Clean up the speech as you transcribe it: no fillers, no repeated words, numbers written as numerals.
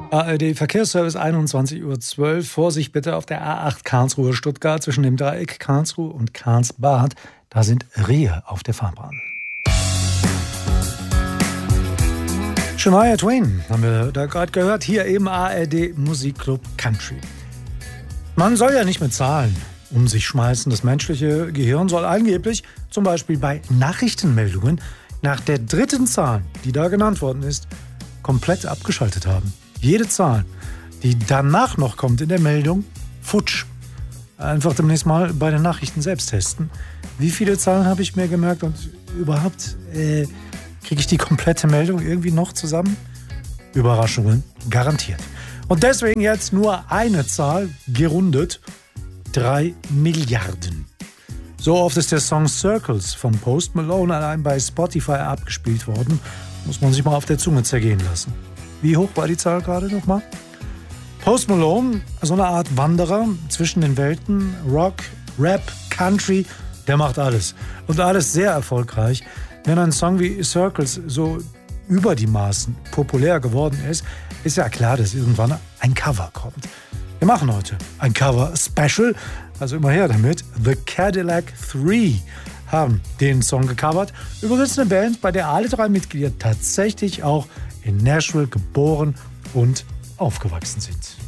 ARD Verkehrsservice 21:12 Uhr. Vorsicht bitte auf der A8 Karlsruhe-Stuttgart zwischen dem Dreieck Karlsruhe und Karlsbad. Da sind Rehe auf der Fahrbahn. Shania Twain haben wir da gerade gehört. Hier eben ARD Musikclub Country. Man soll ja nicht mit Zahlen um sich schmeißen. Das menschliche Gehirn soll angeblich, zum Beispiel bei Nachrichtenmeldungen, nach der dritten Zahl, die da genannt worden ist, komplett abgeschaltet haben. Jede Zahl, die danach noch kommt in der Meldung, futsch. Einfach demnächst mal bei den Nachrichten selbst testen. Wie viele Zahlen habe ich mir gemerkt und überhaupt kriege ich die komplette Meldung irgendwie noch zusammen? Überraschungen garantiert. Und deswegen jetzt nur eine Zahl, gerundet, 3 Milliarden. So oft ist der Song Circles von Post Malone allein bei Spotify abgespielt worden. Muss man sich mal auf der Zunge zergehen lassen. Wie hoch war die Zahl gerade nochmal? Post Malone, so eine Art Wanderer zwischen den Welten, Rock, Rap, Country, der macht alles. Und alles sehr erfolgreich. Wenn ein Song wie Circles so über die Maßen populär geworden ist, ist ja klar, dass irgendwann ein Cover kommt. Wir machen heute ein Cover-Special, also immer her damit. The Cadillac 3 haben den Song gecovert. Übrigens eine Band, bei der alle 3 Mitglieder tatsächlich auch in Nashville geboren und aufgewachsen sind.